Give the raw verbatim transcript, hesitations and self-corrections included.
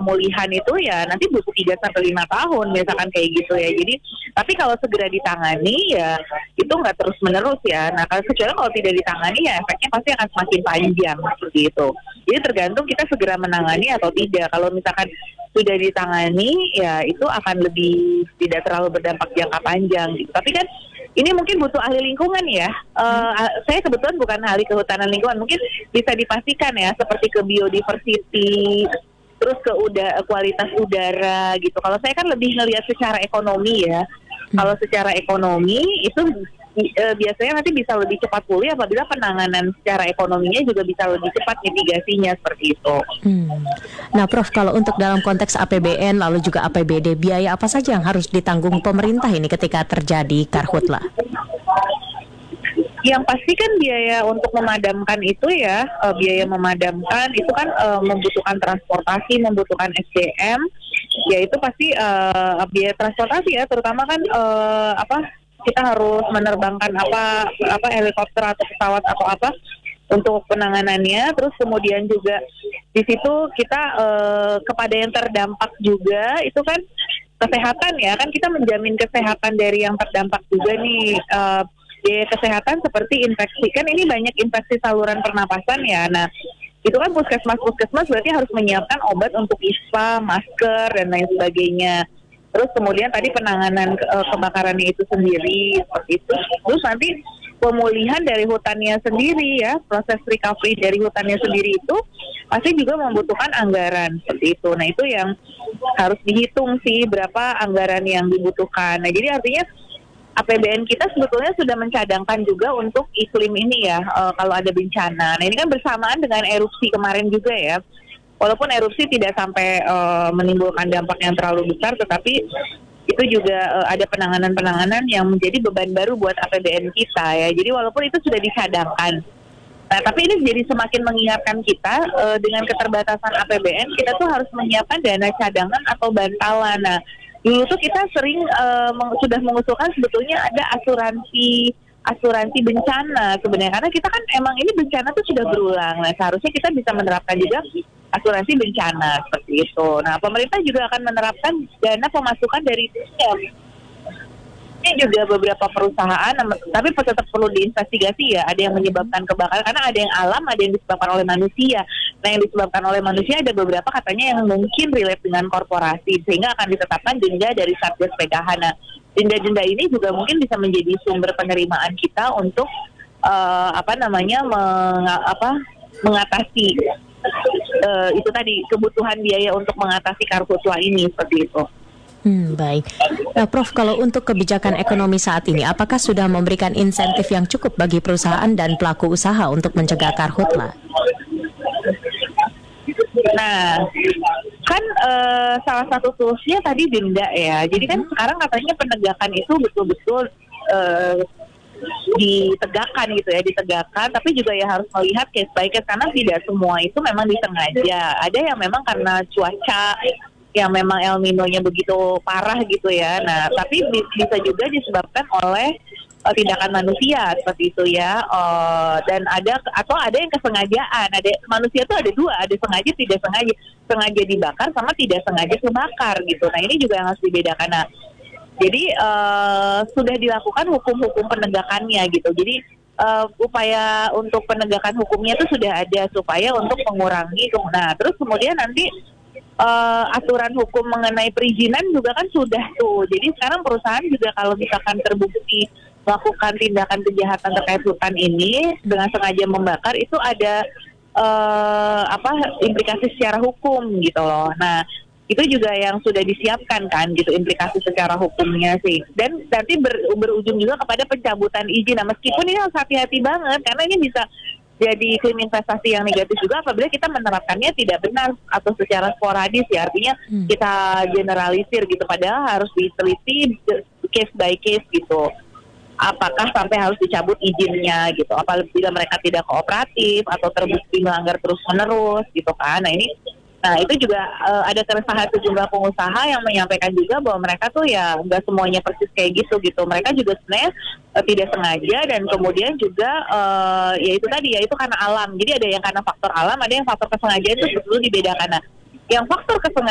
pemulihan itu ya nanti butuh tiga sampai lima tahun misalkan kayak gitu ya. Jadi tapi kalau segera ditangani ya itu nggak terus menerus ya. Nah kalau kecuali kalau tidak ditangani ya efeknya pasti akan semakin panjang seperti itu. Jadi tergantung kita segera menangani atau tidak. Kalau misalkan sudah ditangani ya itu akan lebih tidak terlalu berdampak jangka panjang gitu. Tapi kan ini mungkin butuh ahli lingkungan ya. Uh, saya kebetulan bukan ahli kehutanan lingkungan. Mungkin bisa dipastikan ya seperti ke biodiversity, terus ke udah kualitas udara gitu. Kalau saya kan lebih ngelihat secara ekonomi ya. Hmm. Kalau secara ekonomi itu uh, biasanya nanti bisa lebih cepat pulih apabila penanganan secara ekonominya juga bisa lebih cepat mitigasinya seperti itu. Hmm. Nah, Prof, kalau untuk dalam konteks A P B N lalu juga A P B D, biaya apa saja yang harus ditanggung pemerintah ini ketika terjadi karhutla? Yang pasti kan biaya untuk memadamkan itu ya, uh, biaya memadamkan itu kan uh, membutuhkan transportasi, membutuhkan S D M, ya itu pasti uh, biaya transportasi ya, terutama kan uh, apa kita harus menerbangkan apa apa helikopter atau pesawat atau apa untuk penanganannya. Terus kemudian juga di situ kita uh, kepada yang terdampak juga itu kan kesehatan ya, kan kita menjamin kesehatan dari yang terdampak juga nih. Uh, biaya kesehatan seperti infeksi, kan ini banyak infeksi saluran pernapasan ya. Nah itu kan puskesmas-puskesmas berarti harus menyiapkan obat untuk ispa, masker dan lain sebagainya. Terus kemudian tadi penanganan ke, uh, kebakarannya itu sendiri seperti itu. Terus nanti pemulihan dari hutannya sendiri ya, proses recovery dari hutannya sendiri itu pasti juga membutuhkan anggaran seperti itu. Nah itu yang harus dihitung sih berapa anggaran yang dibutuhkan. Nah jadi artinya A P B N kita sebetulnya sudah mencadangkan juga untuk iklim ini ya, uh, kalau ada bencana. Nah ini kan bersamaan dengan erupsi kemarin juga ya. Walaupun erupsi tidak sampai uh, menimbulkan dampak yang terlalu besar, tetapi itu juga uh, ada penanganan-penanganan yang menjadi beban baru buat A P B N kita ya. Jadi walaupun itu sudah dicadangkan. Nah tapi ini jadi semakin mengingatkan kita uh, dengan keterbatasan A P B N, kita tuh harus menyiapkan dana cadangan atau bantalan. Nah dulu tuh kita sering uh, meng- sudah mengusulkan sebetulnya ada asuransi asuransi bencana sebenarnya, karena kita kan emang ini bencana tuh sudah berulang. Nah seharusnya kita bisa menerapkan juga asuransi bencana seperti itu. Nah pemerintah juga akan menerapkan dana pemasukan dari T I M. Ini juga beberapa perusahaan, tapi tetap perlu diinvestigasi ya. Ada yang menyebabkan kebakaran karena ada yang alam, ada yang disebabkan oleh manusia. Nah yang disebabkan oleh manusia ada beberapa katanya yang mungkin relate dengan korporasi, sehingga akan ditetapkan denda dari Satgas P K H. Nah denda-denda ini juga mungkin bisa menjadi sumber penerimaan kita untuk uh, apa namanya meng, apa, mengatasi uh, itu tadi kebutuhan biaya untuk mengatasi karhutla ini seperti itu. Hmm, baik. Nah, Prof, kalau untuk kebijakan ekonomi saat ini, apakah sudah memberikan insentif yang cukup bagi perusahaan dan pelaku usaha untuk mencegah karhutla? Nah, kan uh, salah satu solusinya tadi denda ya. Jadi kan sekarang katanya penegakan itu betul-betul uh, ditegakkan gitu ya, ditegakkan. Tapi juga ya harus melihat case by case karena tidak semua itu memang disengaja. Ada yang memang karena cuaca yang memang El Nino-nya begitu parah gitu ya. Nah, tapi bisa juga disebabkan oleh uh, tindakan manusia seperti itu ya. Uh, dan ada atau ada yang kesengajaan. Ada manusia tuh ada dua, ada sengaja tidak sengaja, sengaja dibakar sama tidak sengaja kebakar gitu. Nah, ini juga yang harus dibedakan. Nah, jadi uh, sudah dilakukan hukum-hukum penegakannya gitu. Jadi uh, upaya untuk penegakan hukumnya itu sudah ada supaya untuk mengurangi. Nah, terus kemudian nanti Uh, aturan hukum mengenai perizinan juga kan sudah tuh. Jadi sekarang perusahaan juga kalau misalkan terbukti melakukan tindakan kejahatan terkait hutan ini dengan sengaja membakar, itu ada uh, apa implikasi secara hukum gitu loh. Nah itu juga yang sudah disiapkan kan gitu implikasi secara hukumnya sih. Dan nanti ber, berujung juga kepada pencabutan izin. Nah meskipun ini harus hati-hati banget karena ini bisa jadi iklim investasi yang negatif juga apabila kita menerapkannya tidak benar atau secara sporadis ya, artinya hmm. kita generalisir gitu, padahal harus diteliti case by case gitu. Apakah sampai harus dicabut izinnya gitu, apabila mereka tidak kooperatif atau terbukti melanggar terus-menerus gitu kan. Nah ini Nah itu juga uh, ada keresahan sejumlah pengusaha yang menyampaikan juga bahwa mereka tuh ya nggak semuanya persis kayak gitu gitu. Mereka juga sebenarnya uh, tidak sengaja dan kemudian juga uh, ya itu tadi ya itu karena alam. Jadi ada yang karena faktor alam, ada yang faktor kesengajaan, itu perlu dibedakan. Nah yang faktor kesengajaan